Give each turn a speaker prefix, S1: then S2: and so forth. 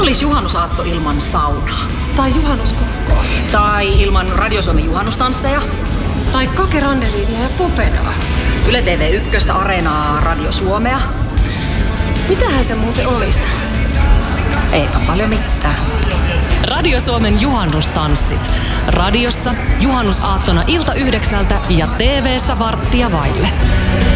S1: olisi juhannusaatto ilman saunaa?
S2: Tai juhannuskokkoa.
S1: Tai ilman Radio Suomen juhannustansseja?
S2: Tai Kake Randeliinia ja Popedaa.
S1: Yle TV1, Areenaa, Radio Suomea?
S2: Mitähän se muuten olisi?
S1: Eipä paljon mitään.
S3: Radio Suomen juhannustanssit. Radiossa juhannusaattona ilta 9 ja TV:ssä 8:15.